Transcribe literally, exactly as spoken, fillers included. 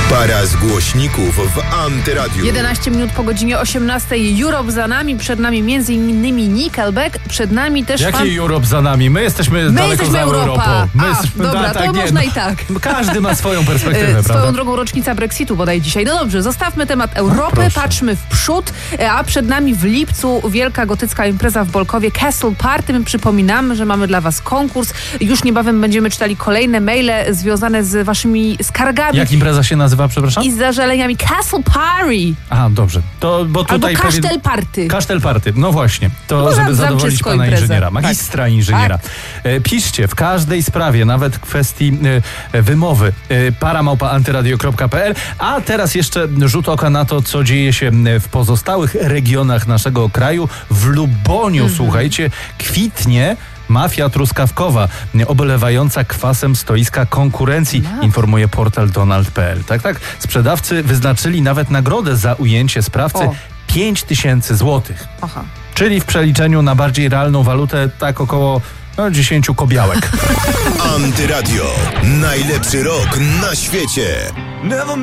Para z głośników w Antyradiu. jedenaście minut po godzinie osiemnastej. Europe za nami, przed nami między innymi Nickelback, przed nami też... Jaki fan... Europe za nami? My jesteśmy My daleko jesteśmy za Europa. Europą. My A, jesteśmy, dobra, da, to tak, można nie, i tak. Każdy ma swoją perspektywę, e, prawda? Swoją drogą rocznica Brexitu bodaj dzisiaj. No dobrze, zostawmy temat Europy, Proszę. patrzmy w przód, a przed nami w lipcu wielka gotycka impreza w Bolkowie, Castle Party. My przypominamy, że mamy dla was konkurs. Już niebawem będziemy czytali kolejne maile związane z waszymi skargami. Jak impreza się nazywa, przepraszam? I z zażaleniami. Castle Party. A, dobrze. To, bo tutaj Albo Kasztel pewien... Party. Kasztel Party, no właśnie. To No, żeby znam zadowolić wszystko pana imprezę. inżyniera, magistra inżyniera. Tak. E, piszcie w każdej sprawie, nawet w kwestii e, wymowy. E, para małpa antyradio kropka pe el. A teraz jeszcze rzut oka na to, co dzieje się w pozostałych regionach naszego kraju. W Luboniu, Mhm. słuchajcie, kwitnie mafia truskawkowa, obolewająca kwasem stoiska konkurencji, No. informuje portal donald kropka pe el. Tak, tak. Sprzedawcy wyznaczyli nawet nagrodę za ujęcie sprawcy O. pięć tysięcy złotych. Aha. Czyli w przeliczeniu na bardziej realną walutę tak około no, dziesięć kobiałek. Antyradio. Najlepszy rok na świecie.